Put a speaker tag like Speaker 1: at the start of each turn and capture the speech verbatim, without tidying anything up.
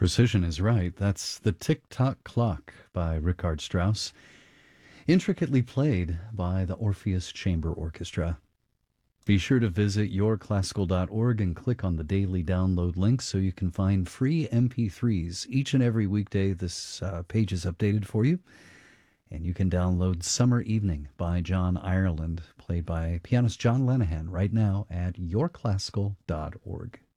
Speaker 1: Precision is right. That's The Tick-Tock Clock by Richard Strauss, intricately played by the Orpheus Chamber Orchestra. Be sure to visit your classical dot org and click on the daily download link so you can find free M P threes. Each and every weekday, this uh, page is updated for you. And you can download Summer Evening by John Ireland, played by pianist John Lenihan, right now at your classical dot org.